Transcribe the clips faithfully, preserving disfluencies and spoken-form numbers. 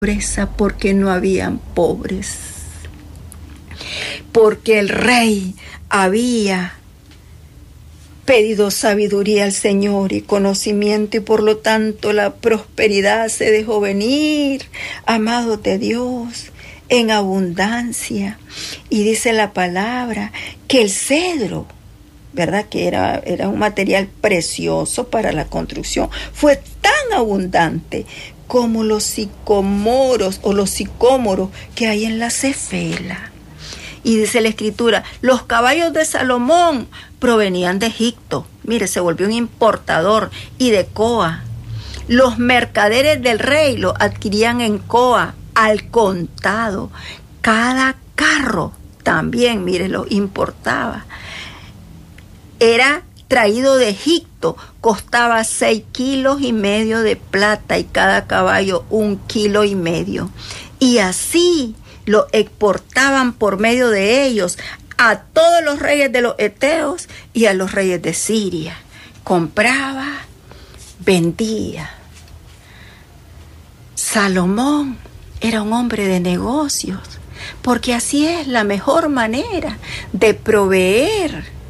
pobreza porque no habían pobres, porque el rey había pedido sabiduría al Señor y conocimiento, y por lo tanto la prosperidad se dejó venir, amados de Dios, en abundancia. Y dice la palabra que el cedro, ¿verdad?, que era, era un material precioso para la construcción, fue tan abundante como los sicomoros o los sicómoros que hay en la Cefela. Y dice la Escritura, los caballos de Salomón provenían de Egipto. Mire, se volvió un importador, y de Coa. Los mercaderes del rey lo adquirían en Coa al contado. Cada carro también, mire, lo importaba. Era traído de Egipto, costaba seis kilos y medio de plata, y cada caballo un kilo y medio. Y así lo exportaban por medio de ellos a todos los reyes de los heteos y a los reyes de Siria. Compraba, vendía. Salomón era un hombre de negocios, porque así es la mejor manera de proveer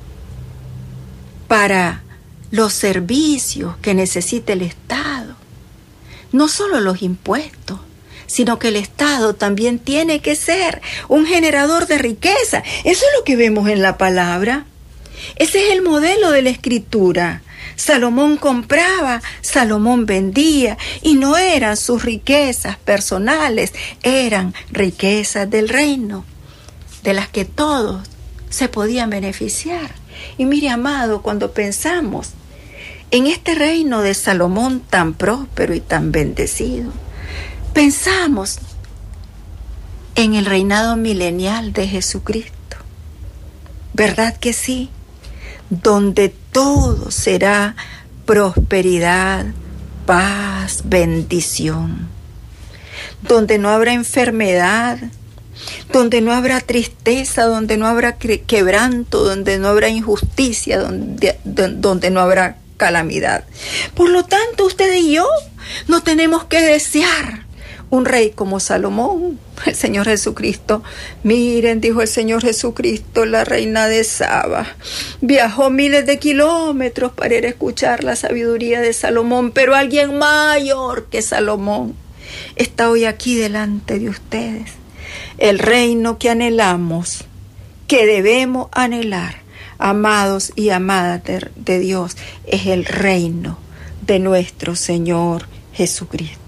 para los servicios que necesita el Estado. No solo los impuestos, sino que el Estado también tiene que ser un generador de riqueza. Eso es lo que vemos en la palabra. Ese es el modelo de la Escritura. Salomón compraba, Salomón vendía, y no eran sus riquezas personales, eran riquezas del reino, de las que todos se podían beneficiar. Y mire, amado, cuando pensamos en este reino de Salomón tan próspero y tan bendecido, pensamos en el reinado milenial de Jesucristo. ¿Verdad que sí? Donde todo será prosperidad, paz, bendición. Donde no habrá enfermedad, donde no habrá tristeza, donde no habrá quebranto, donde no habrá injusticia, donde, donde no habrá calamidad. Por lo tanto, usted y yo no tenemos que desear un rey como Salomón, el Señor Jesucristo. Miren, dijo el Señor Jesucristo, la reina de Saba viajó miles de kilómetros para ir a escuchar la sabiduría de Salomón, pero alguien mayor que Salomón está hoy aquí delante de ustedes. El reino que anhelamos, que debemos anhelar, amados y amadas de, de Dios, es el reino de nuestro Señor Jesucristo.